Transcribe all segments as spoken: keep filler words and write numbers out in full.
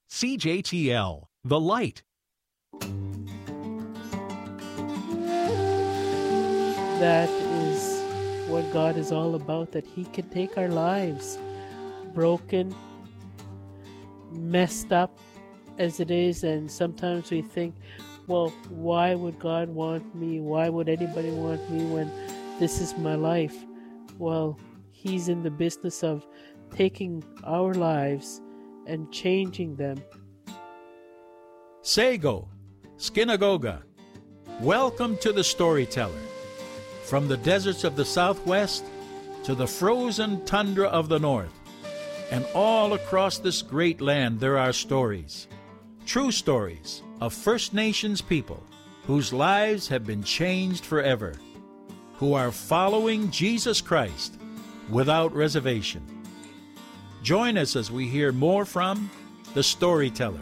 C J T L, The Light. That is what God is all about, that He can take our lives, broken, messed up as it is, and sometimes we think, well, why would God want me? Why would anybody want me when this is my life? Well, He's in the business of taking our lives and changing them. Sago, Skinagoga, welcome to the Storyteller. From the deserts of the Southwest to the frozen tundra of the North, and all across this great land there are stories, true stories of First Nations people whose lives have been changed forever, who are following Jesus Christ without reservation. Join us as we hear more from the Storyteller.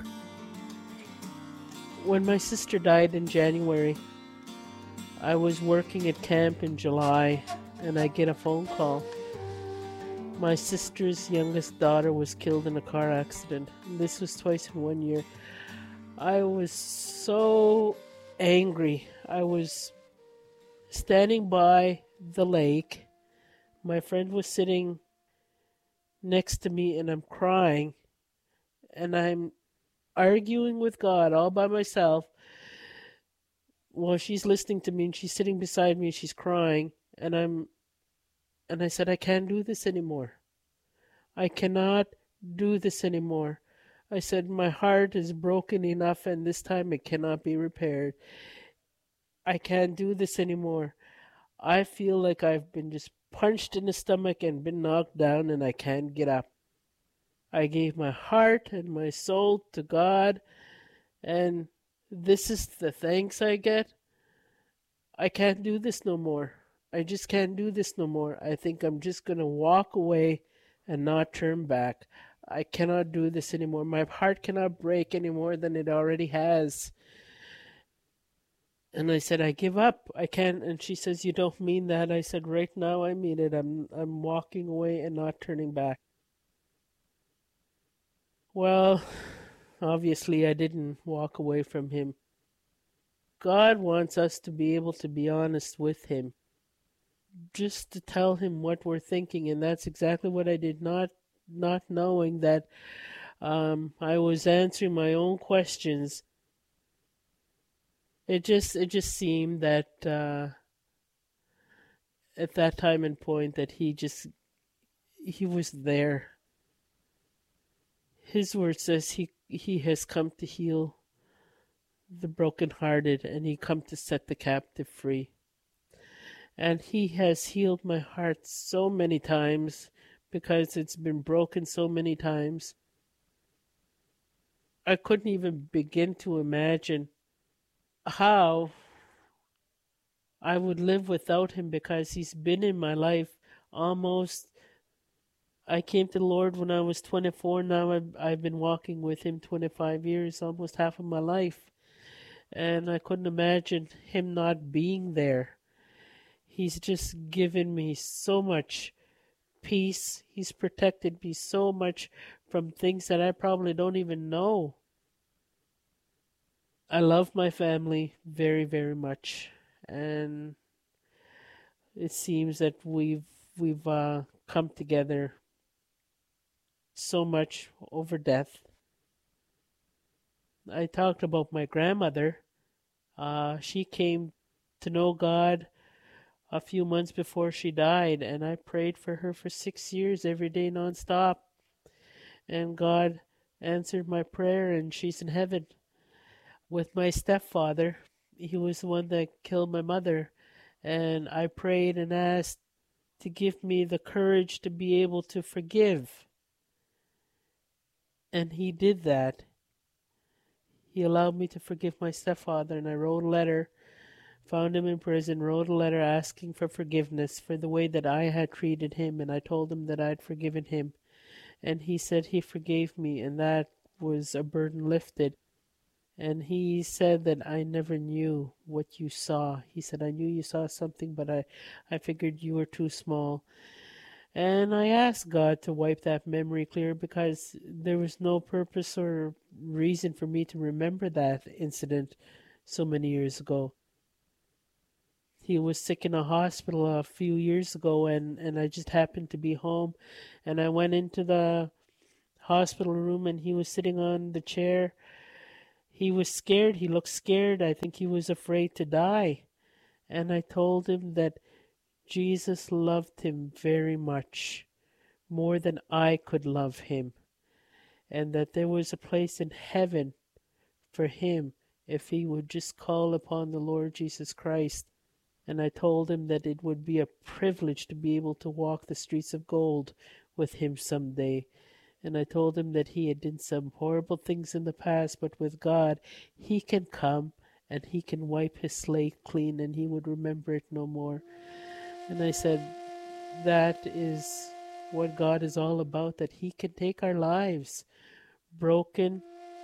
When my sister died in January, I was working at camp in July, and I get a phone call. My sister's youngest daughter was killed in a car accident. This was twice in one year. I was so angry. I was standing by the lake. My friend was sitting next to me, and I'm crying. And I'm arguing with God all by myself. Well, she's listening to me, and she's sitting beside me, and she's crying, and I'm, and I said, I can't do this anymore. I cannot do this anymore. I said, my heart is broken enough, and this time it cannot be repaired. I can't do this anymore. I feel like I've been just punched in the stomach and been knocked down, and I can't get up. I gave my heart and my soul to God, and this is the thanks I get. I can't do this no more. I just can't do this no more. I think I'm just going to walk away and not turn back. I cannot do this anymore. My heart cannot break any more than it already has. And I said, I give up. I can't. And she says, you don't mean that. I said, right now I mean it. I'm I'm walking away and not turning back. Well, obviously I didn't walk away from Him. God wants us to be able to be honest with Him, just to tell Him what we're thinking, and that's exactly what I did, not not knowing that um, I was answering my own questions. It just it just seemed that uh, at that time and point that He just He was there. His word says He He has come to heal the brokenhearted, and He come to set the captive free. And He has healed my heart so many times because it's been broken so many times. I couldn't even begin to imagine how I would live without Him, because He's been in my life almost. I came to the Lord when I was twenty-four. Now I've, I've been walking with Him twenty-five years, almost half of my life. And I couldn't imagine Him not being there. He's just given me so much peace. He's protected me so much from things that I probably don't even know. I love my family very, very much. And it seems that we've we've uh, come together so much over death. I talked about my grandmother. Uh, she came to know God a few months before she died, and I prayed for her for six years every day nonstop. And God answered my prayer, and she's in heaven. With my stepfather, he was the one that killed my mother, and I prayed and asked to give me the courage to be able to forgive. And He did that. He allowed me to forgive my stepfather, and I wrote a letter, found him in prison, wrote a letter asking for forgiveness for the way that I had treated him, and I told him that I had forgiven him. And he said he forgave me, and that was a burden lifted. And he said that I never knew what you saw. He said, I knew you saw something, but I, I figured you were too small. And I asked God to wipe that memory clear, because there was no purpose or reason for me to remember that incident so many years ago. He was sick in a hospital a few years ago, and, and I just happened to be home, and I went into the hospital room, and he was sitting on the chair. He was scared. He looked scared. I think he was afraid to die. And I told him that Jesus loved him very much, more than I could love him, and that there was a place in heaven for him if he would just call upon the Lord Jesus Christ. And I told him that it would be a privilege to be able to walk the streets of gold with him someday. And I told him that he had done some horrible things in the past, but with God, he can come and he can wipe his slate clean and he would remember it no more. And I said, that is what God is all about, that he can take our lives, broken,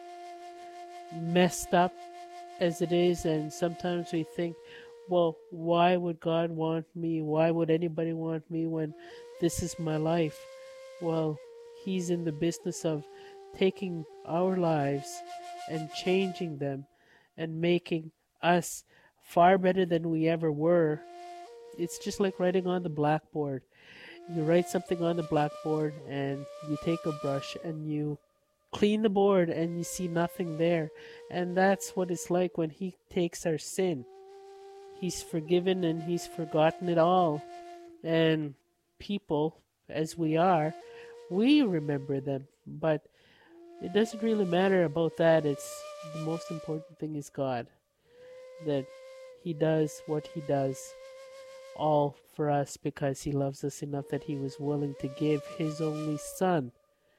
messed up as it is, and sometimes we think, well, why would God want me? Why would anybody want me when this is my life? Well, he's in the business of taking our lives and changing them and making us far better than we ever were. It's just like writing on the blackboard. You write something on the blackboard and you take a brush and you clean the board and you see nothing there. And that's what it's like when he takes our sin. He's forgiven and he's forgotten it all. And people, as we are, we remember them. But it doesn't really matter about that. It's the most important thing is God. That he does what he does all for us because he loves us enough that he was willing to give his only son.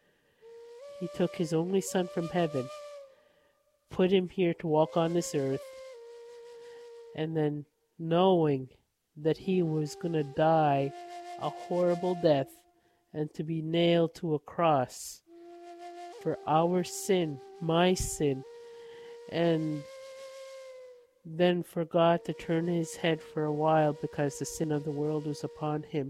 He took his only son from heaven, put him here to walk on this earth, and then knowing that he was going to die a horrible death and to be nailed to a cross for our sin, my sin, and then for God to turn his head for a while because the sin of the world was upon him.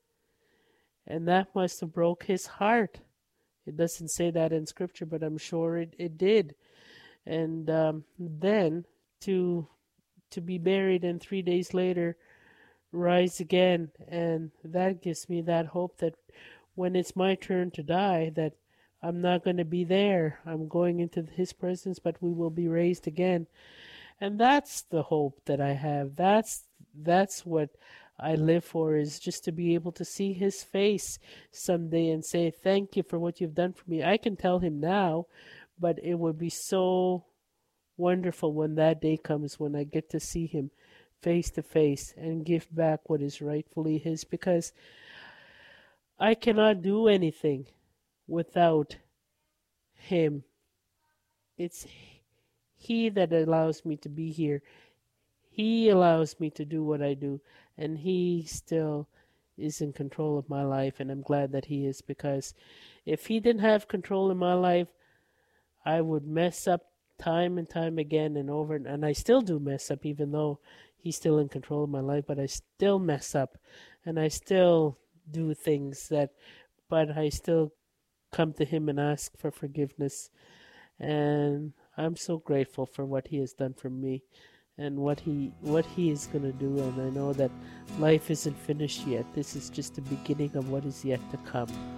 And that must have broke his heart. It doesn't say that in scripture, but I'm sure it, it did. And um, then to to be buried and three days later rise again. And that gives me that hope that when it's my turn to die, that I'm not going to be there. I'm going into his presence, but we will be raised again. And that's the hope that I have. That's that's what I live for, is just to be able to see his face someday and say, thank you for what you've done for me. I can tell him now, but it would be so wonderful when that day comes, when I get to see him face to face and give back what is rightfully his, because I cannot do anything without him. It's he that allows me to be here. He allows me to do what I do, and he still is in control of my life, and I'm glad that he is, because if he didn't have control in my life, I would mess up time and time again and over, and I still do mess up, even though he's still in control of my life, but I still mess up, and I still do things that, but I still come to him and ask for forgiveness, and I'm so grateful for what he has done for me and what he what he is going to do. And I know that life isn't finished yet. This is just the beginning of what is yet to come.